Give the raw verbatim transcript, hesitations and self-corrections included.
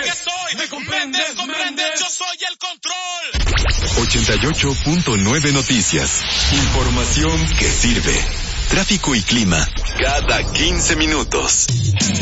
que soy. ¿Me comprendes? ¿Comprendes? Yo soy el control. ochenta y ocho punto nueve Noticias. Información que sirve. Tráfico y clima cada quince minutos.